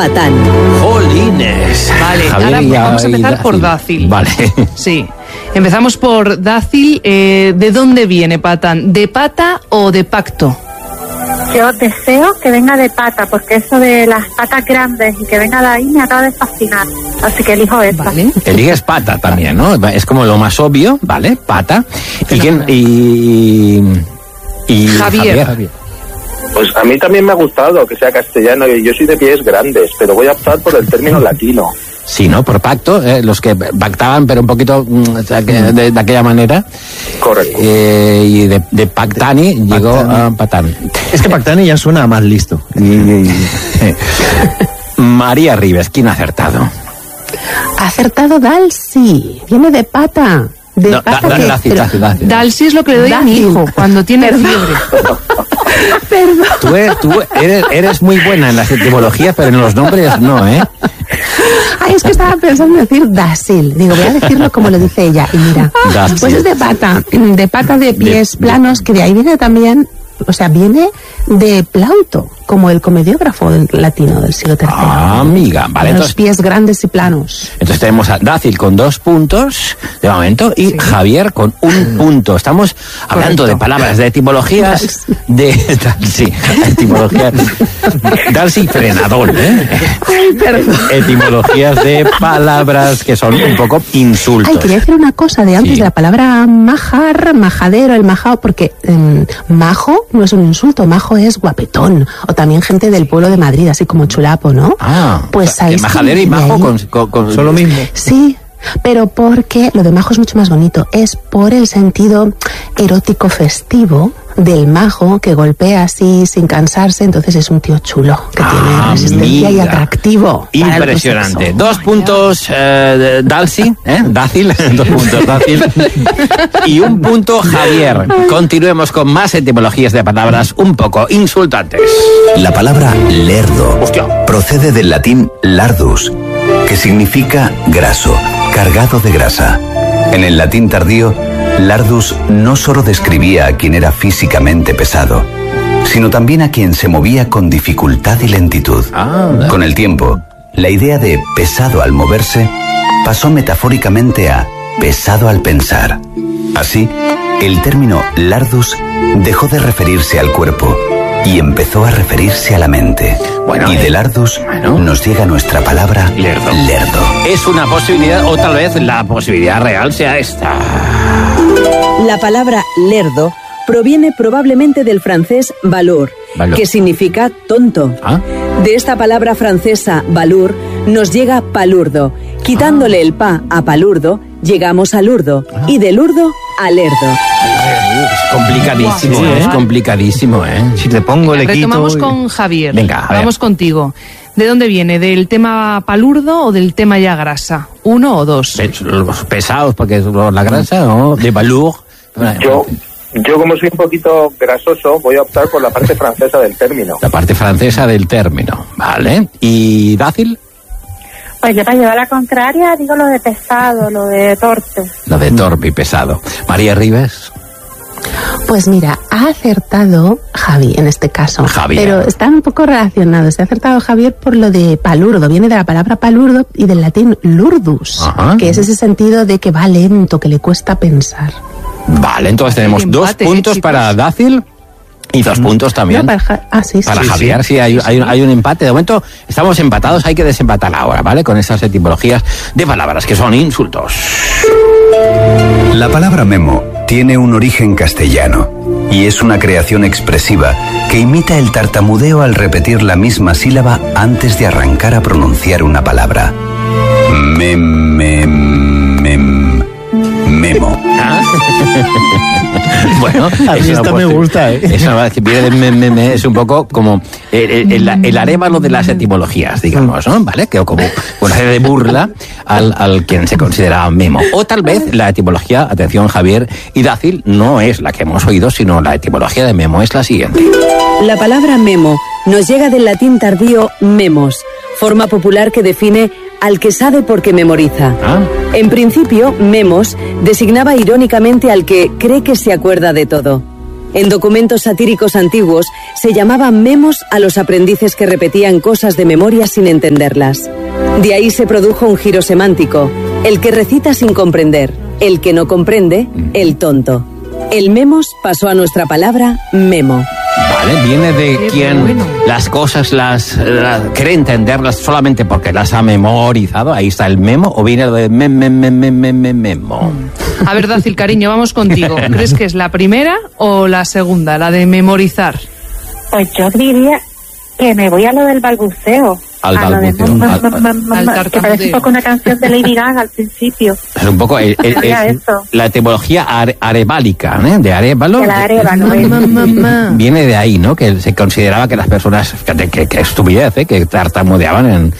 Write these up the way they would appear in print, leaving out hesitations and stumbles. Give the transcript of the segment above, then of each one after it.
patán. ¡Jolines! Vale, Javier, ahora vamos a empezar por dácil. Vale. Sí. Empezamos por dácil. ¿De dónde viene patán? ¿De pata o de pacto? Yo deseo que venga de pata, porque eso de las patas grandes y que venga de ahí me acaba de fascinar. Así que elijo esta. Vale. Eliges pata también, ¿no? Es como lo más obvio, ¿vale? Pata. Y Javier. Pues a mí también me ha gustado que sea castellano, y yo soy de pies grandes, pero voy a optar por el término latino. Sí, ¿no? Por pacto, los que pactaban, pero un poquito de aquella manera. Correcto. Y de pactani llegó a patán. Es que pactani ya suena más listo. María Ribes, ¿quién ha acertado? Ha acertado Dalsi, viene de pata. De pata Dalsi es lo que le doy a mi hijo cuando tiene fiebre. Perdón. Tú eres muy buena en las etimologías, pero en los nombres no, ¿eh? Ay, es que estaba pensando en decir Dasil. Digo, voy a decirlo como lo dice ella. Y mira, pues es de pata de pies planos, que de ahí viene también, o sea, viene de Plauto, como el comediógrafo latino del siglo III. Ah, amiga, vale. Los pies grandes y planos. Entonces tenemos a Dácil con 2 puntos de momento y Javier con 1 punto. Estamos hablando de palabras, de etimologías, etimologías. Dalsi frenador, ¿eh? Ay, perdón. Etimologías de palabras que son un poco insultos. Ay, quería decir una cosa de antes de la palabra majar, majadero, el majao, porque majo no es un insulto, majo es guapetón, o también gente del pueblo de Madrid, así como chulapo, ¿no? Ah, pues ahí majadero y majo son lo mismo. Sí, pero porque lo de majo es mucho más bonito, es por el sentido erótico festivo del majo, que golpea así sin cansarse, entonces es un tío chulo, que tiene resistencia y atractivo. Impresionante. 2 puntos Dalsi, Dácil, 2 puntos Dácil. Y 1 punto Javier. Continuemos con más etimologías de palabras un poco insultantes. La palabra lerdo procede del latín lardus, que significa graso, cargado de grasa. En el latín tardío, lardus no solo describía a quien era físicamente pesado, sino también a quien se movía con dificultad y lentitud. Con el tiempo, la idea de pesado al moverse pasó metafóricamente a pesado al pensar. Así, el término lardus dejó de referirse al cuerpo y empezó a referirse a la mente. Y de lardus nos llega nuestra palabra lerdo. Es una posibilidad, o tal vez la posibilidad real sea esta. La palabra lerdo proviene probablemente del francés valour, que significa tonto. De esta palabra francesa valour nos llega palurdo. Quitándole el pa a palurdo, llegamos a lurdo, y de lurdo a lerdo. Es complicadísimo, es complicadísimo, ¿eh? Si te pongo le quito. Retomamos con Javier. Venga, vamos contigo. ¿De dónde viene? ¿Del tema palurdo o del tema ya grasa? ¿1 o 2? Los pesados, porque es la grasa, ¿no? De valour. Yo como soy un poquito grasoso, voy a optar por la parte francesa del término. La parte francesa del término, ¿vale? ¿Y Dácil? Pues yo para llevar la contraria digo lo de pesado, lo de torpe. Lo de torpe y pesado. María Ribes. Pues mira, ha acertado Javi en este caso. Javier. Pero están un poco relacionados. Se ha acertado Javier por lo de palurdo. Viene de la palabra palurdo y del latín lurdus, que es ese sentido de que va lento, que le cuesta pensar. Vale, entonces tenemos 2 puntos para Dácil y 2 puntos también para Javier. Sí, hay un empate. De momento estamos empatados, hay que desempatar ahora, ¿vale? Con esas etimologías de palabras que son insultos. La palabra memo tiene un origen castellano y es una creación expresiva que imita el tartamudeo al repetir la misma sílaba antes de arrancar a pronunciar una palabra. Memo. Bueno, a mí esta me gusta, ¿eh? Eso viene es un poco como el arévalo de las etimologías, digamos, ¿no? ¿Vale? Que como una serie de burla al quien se considera memo. O tal vez la etimología, atención Javier y Dácil, no es la que hemos oído, sino la etimología de memo es la siguiente. La palabra memo nos llega del latín tardío memos, forma popular que define al que sabe porque memoriza. En principio, memos designaba irónicamente al que cree que se acuerda de todo. En documentos satíricos antiguos se llamaban memos a los aprendices que repetían cosas de memoria sin entenderlas. De ahí se produjo un giro semántico: el que recita sin comprender, el que no comprende, el tonto. El memos pasó a nuestra palabra memo. Vale, viene de quien las cosas las cree entenderlas solamente porque las ha memorizado. Ahí está el memo, o viene de memo. A ver, Dácil, cariño, vamos contigo. ¿Crees que es la primera o la segunda, la de memorizar? Pues yo diría que me voy a lo del balbuceo. Al balbuceo. Que parece un poco una canción de Lady Gaga al principio. Es un poco la etimología arebálica, ¿eh? De arévalo. De la arévalo. Viene de ahí, ¿no? Que se consideraba que las personas, que estupidez, ¿eh? Que tartamudeaban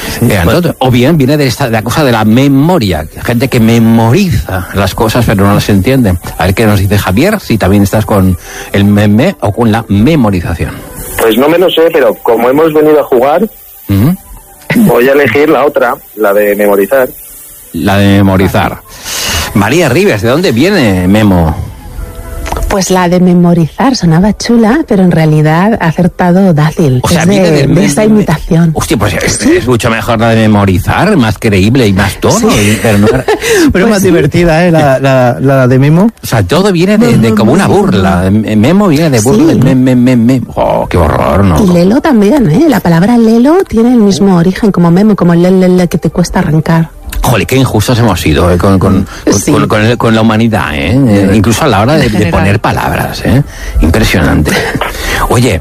o bien viene de la cosa de la memoria. Gente que memoriza las cosas pero no las entiende. A ver qué nos dice Javier, si también estás con el meme o con la memorización. Pues no me lo sé, pero como hemos venido a jugar, voy a elegir la otra, la de memorizar. La de memorizar. María Ribes, ¿de dónde viene Memo? Pues la de memorizar sonaba chula, pero en realidad ha acertado Dácil. O sea, es de esa imitación. Hostia, pues es mucho mejor la de memorizar, más creíble y más todo. Sí. Pero no era... Pero más divertida, ¿eh? La de Memo. O sea, todo viene de como una burla. Memo viene de burla. Sí. Oh, qué horror, ¿no? Y lelo también, ¿eh? La palabra lelo tiene el mismo origen como memo, como el lele que te cuesta arrancar. Joder, qué injustos hemos sido con la humanidad, ¿eh? Incluso a la hora de poner palabras, ¿eh? Impresionante. Oye,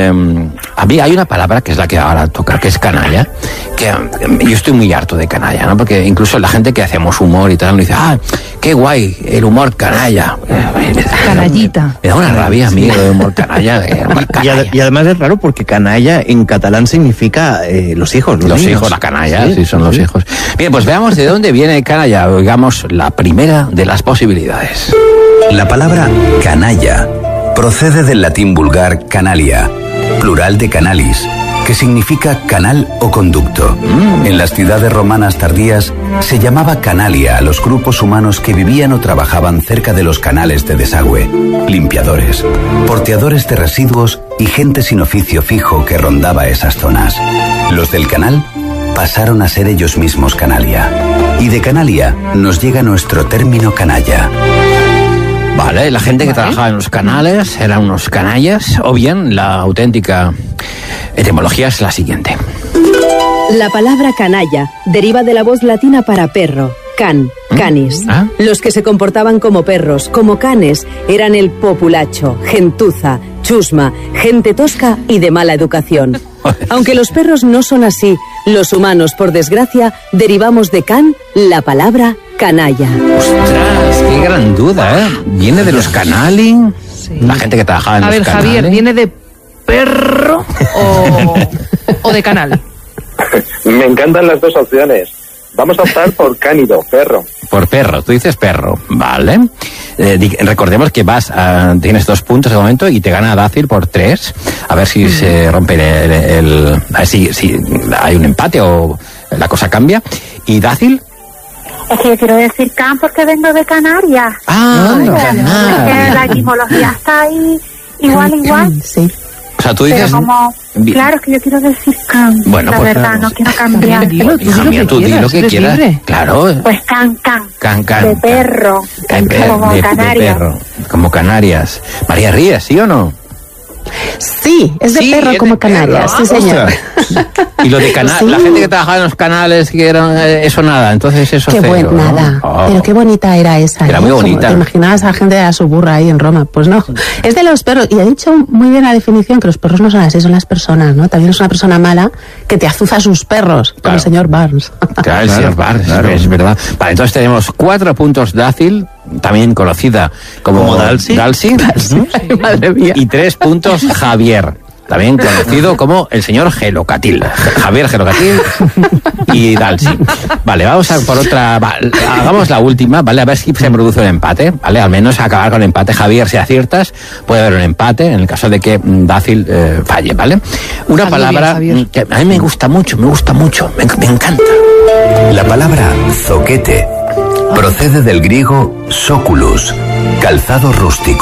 a mí hay una palabra que es la que ahora toca, que es canalla, que yo estoy muy harto de canalla, ¿no? Porque incluso la gente que hacemos humor y tal nos dice, qué guay, el humor canalla. Canallita. Me da una rabia a mí el humor canalla. Y además es raro porque canalla en catalán significa los hijos. Los hijos, la canalla, sí son los hijos. Bien, pues veamos de dónde viene canalla. Oigamos la primera de las posibilidades. La palabra canalla procede del latín vulgar canalia, plural de canalis, que significa canal o conducto. En las ciudades romanas tardías se llamaba canalia a los grupos humanos que vivían o trabajaban cerca de los canales de desagüe, limpiadores, porteadores de residuos y gente sin oficio fijo que rondaba esas zonas. Los del canal pasaron a ser ellos mismos canalia. Y de canalia nos llega nuestro término canalla. Vale, la gente que trabajaba en los canales eran unos canallas, o bien la auténtica etimología es la siguiente. La palabra canalla deriva de la voz latina para perro, can, canis. Los que se comportaban como perros, como canes, eran el populacho, gentuza, chusma, gente tosca y de mala educación. Aunque los perros no son así, los humanos, por desgracia, derivamos de can la palabra canalla. ¡Ostras! ¡Qué gran duda, eh! ¿Viene de los canali? Sí. La gente que trabajaba en los canales. A ver, Javier, ¿viene de perro o de canal? Me encantan las dos opciones. Vamos a optar por cánido, perro. Por perro, tú dices perro, vale. Recordemos que tienes 2 puntos de momento y te gana Dácil por 3. A ver si se rompe a ver si hay un empate o la cosa cambia. ¿Y Dácil? Es que yo quiero decir can porque vengo de Canarias. Canarias. La etimología está ahí igual. Sí. O sea, tú dices... Claro, es que yo quiero decir can. Bueno, la pues verdad, no quiero cambiar. Hija mía, tú di lo que quieras. Claro. Pues can. Can. De perro. Como Canarias. De perro. Como Canarias. María Ríes, ¿sí o no? Sí, es de perro como Canarias, sí señor. Y lo de canal, sí. La gente que trabajaba en los canales, que eran eso nada, entonces eso qué cero, nada, pero qué bonita era esa. Era muy bonita. ¿Te imaginabas a la gente de la suburra ahí en Roma? Pues no, es de los perros, y ha dicho muy bien la definición, que los perros no son así, son las personas, ¿no? También es una persona mala que te azuza a sus perros, como el señor Barnes. Claro, el señor Barnes, claro. Es verdad. Vale, entonces tenemos 4 puntos Dácil, también conocida como Dalsi. Madre mía. Y 3 puntos Javier, también conocido como el señor Gelocatil. Javier Gelocatil y Dalsi. Vale, vamos a por otra. Hagamos la última, ¿vale? A ver si se produce un empate, ¿vale? Al menos acabar con empate. Javier, si aciertas, puede haber un empate en el caso de que Dácil falle, ¿vale? Una palabra que a mí me gusta mucho, me encanta. La palabra zoquete procede del griego soculus, calzado rústico,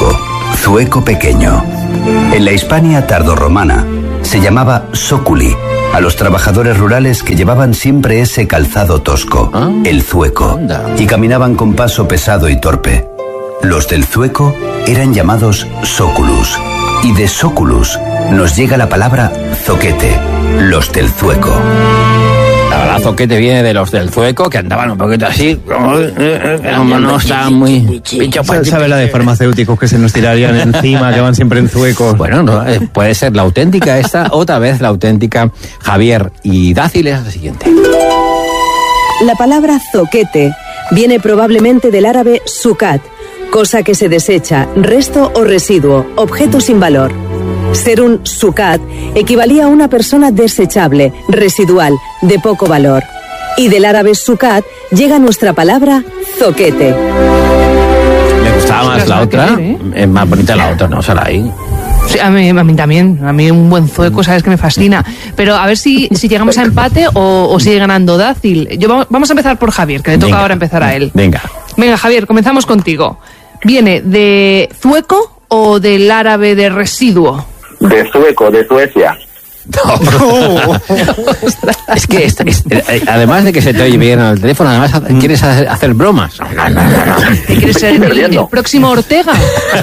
zueco pequeño. En la Hispania tardorromana se llamaba soculi a los trabajadores rurales que llevaban siempre ese calzado tosco, el zueco, y caminaban con paso pesado y torpe. Los del zueco eran llamados soculus, y de soculus nos llega la palabra zoquete, los del zueco. La verdad, zoquete viene de los del zueco, que andaban un poquito así, como no estaban muy... ¿Sabe la de farmacéuticos que se nos tirarían encima, que van siempre en zuecos? Bueno, no, puede ser la auténtica esta, otra vez la auténtica. Javier y Dácil es la siguiente. La palabra zoquete viene probablemente del árabe sucat, cosa que se desecha, resto o residuo, objeto sin valor. Ser un sucat equivalía a una persona desechable, residual, de poco valor. Y del árabe sucat llega nuestra palabra zoquete. Me gustaba más la otra, es más bonita la otra, ¿no, Saray? Sí, a mí también. A mí un buen zueco, sabes que me fascina. Pero a ver si llegamos a empate o sigue ganando Dácil. Vamos a empezar por Javier, que le toca ahora empezar a él. Venga, Javier, comenzamos contigo. ¿Viene de zueco o del árabe de residuo? De zueco, de Suecia. No. Es que además de que se te oye bien al teléfono, además quieres hacer bromas. No. ¿Quieres ser el próximo Ortega?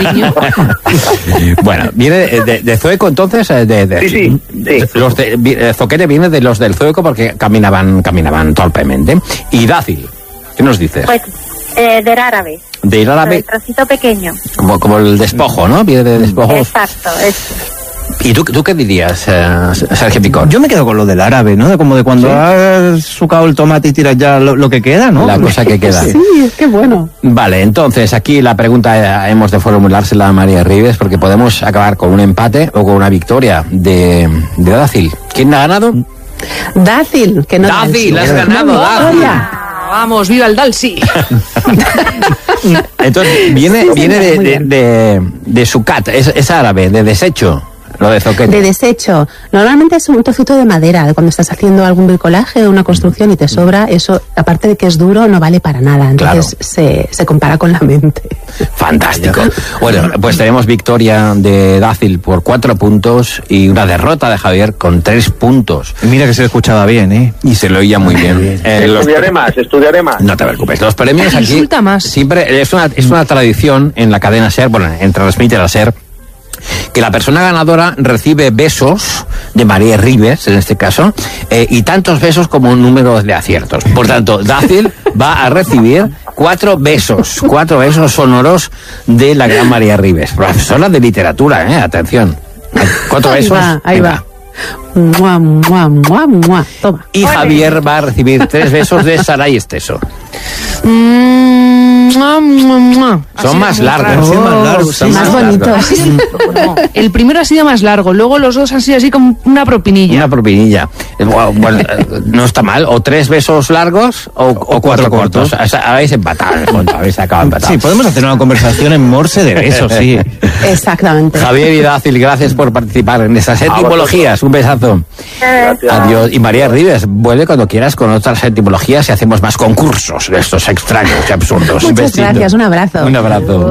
Bueno, viene de zueco entonces. Sí. Los zoquete viene de los del zueco porque caminaban torpemente. Y Dácil, ¿qué nos dices? Pues del árabe. Del árabe. Del trocito pequeño. Como el despojo, ¿no? Viene de despojo. Exacto, eso. ¿Y tú qué dirías, Sergio Picón? Yo me quedo con lo del árabe, ¿no? Como de cuando has sucado el tomate y tiras ya lo que queda, ¿no? La cosa que queda. Sí, qué bueno. Vale, entonces aquí la pregunta hemos de formulársela a María Ribes porque podemos acabar con un empate o con una victoria de Dácil. ¿Quién ha ganado? Dácil, que no. Dácil, has ganado, Dácil. Vamos, viva el Dalsi. Entonces, viene de sucat, es árabe, de desecho. Lo de zoquete. De desecho. Normalmente es un trocito de madera, de cuando estás haciendo algún bricolaje o una construcción y te sobra, eso, aparte de que es duro, no vale para nada. Entonces se compara con la mente. Fantástico. Bueno, pues tenemos victoria de Dácil por 4 puntos y una derrota de Javier con 3 puntos. Mira que se le escuchaba bien, ¿eh? Y se lo oía muy bien. Estudiaré más. No te preocupes. Los premios aquí Insulta más. siempre es una tradición en la cadena SER, bueno, en Transmite la SER, que la persona ganadora recibe besos de María Ribes, en este caso, y tantos besos como un número de aciertos. Por tanto, Dácil va a recibir 4 besos sonoros de la gran María Ribes, profesora de literatura, atención. 4 besos. Ahí va. Mua, mua, mua, mua. Toma. Y Javier va a recibir 3 besos de Saray Esteso. Son más largos. Más bonitos. No, el primero ha sido más largo, luego los dos han sido así como una propinilla. Una propinilla. Bueno, no está mal. O 3 besos largos o 4 cortos. Habéis empatado. Habéis acabado empatados. Sí, podemos hacer una conversación en morse de besos, sí. Exactamente. Javier y Dácil, gracias por participar en estas etimologías. Un besazo. Gracias. Adiós. Y María Ribes, vuelve cuando quieras con otras etimologías y hacemos más concursos de estos extraños y absurdos. Muchas gracias, un abrazo. Un abrazo.